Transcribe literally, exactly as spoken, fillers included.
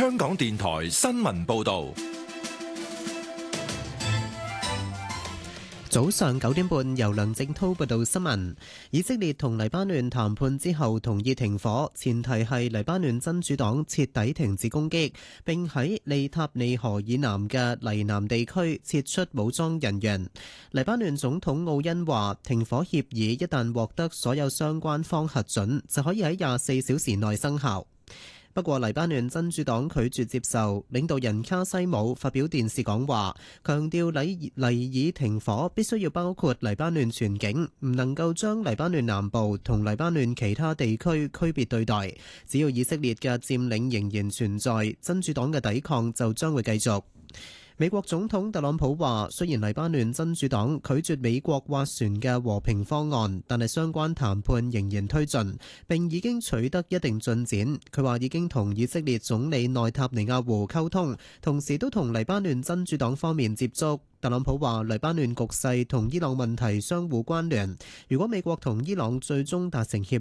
香港電台新聞報道。 早上九點半，由梁正滔報道新聞。以色列同黎巴嫩談判之後同意停火，前提係黎巴嫩真主黨徹底停止攻擊，並喺利塔尼河以南嘅黎南地區撤出武裝人員。黎巴嫩總統奧恩話，停火協議一旦獲得所有相關方核准，就可以喺廿四小時內生效。不過，黎巴嫩真主黨拒絕接受，領導人卡西姆發表電視講話，強調黎黎以停火必須要包括黎巴嫩全境，唔能夠將黎巴嫩南部同黎巴嫩其他地區區別對待。只要以色列嘅佔領仍然存在，真主黨嘅抵抗就將會繼續。美國總統特朗普話，雖然黎巴嫩真主黨拒絕美國斡旋嘅和平方案，但係相關談判仍然推進，並已經取得一定進展。佢話已經同以色列總理內塔尼亞胡溝通，同時都同黎巴嫩真主黨方面接觸。特朗普話，黎巴嫩局勢同伊朗問題相互關聯，如果美國同伊朗最終達成協